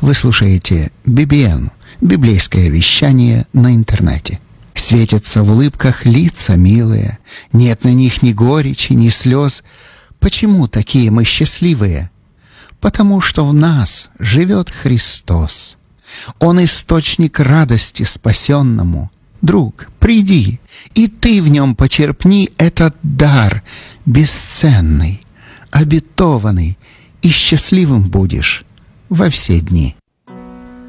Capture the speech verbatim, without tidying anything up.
Вы слушаете би би эн, библейское вещание на интернете. Светятся в улыбках лица милые, нет на них ни горечи, ни слез. Почему такие мы счастливые? Потому что в нас живет Христос. Он источник радости спасенному. Друг, приди, и ты в нем почерпни этот дар бесценный, обетованный, и счастливым будешь во все дни.